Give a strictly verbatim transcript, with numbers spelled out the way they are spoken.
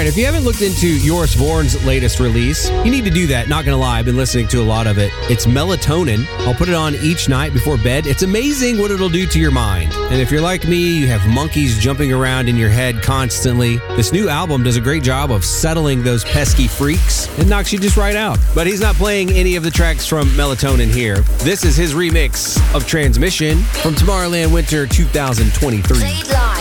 right, if you haven't looked into Joris Voorn's latest release, you need to do that. Not gonna lie, I've been listening to a lot of it. It's Melatonin. I'll put it on each night before bed. It's amazing what it'll do to your mind. And if you're like me, you have monkeys jumping around in your head constantly. This new album does a great job of settling those pesky freaks. It knocks you just right out. But he's not playing any of the tracks from Melatonin here. This is his remix of Transmission from Tomorrowland Winter twenty twenty-three.